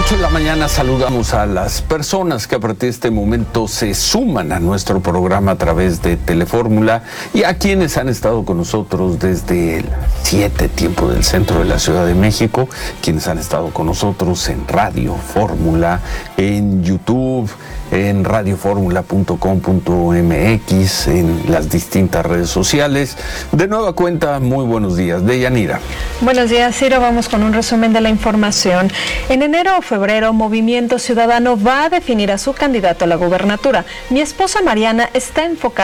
8 de la mañana saludamos a las personas que a partir de este momento se suman a nuestro programa a través de Telefórmula y a quienes han estado con nosotros desde el 7 tiempo del centro de la Ciudad de México, quienes han estado con nosotros en Radio Fórmula, en YouTube, en radioformula.com.mx, en las distintas redes sociales. De nueva cuenta, muy buenos días. Deyanira. Buenos días, Ciro. Vamos con un resumen de la información. En enero o febrero, Movimiento Ciudadano va a definir a su candidato a la gubernatura. Mi esposa Mariana está enfocada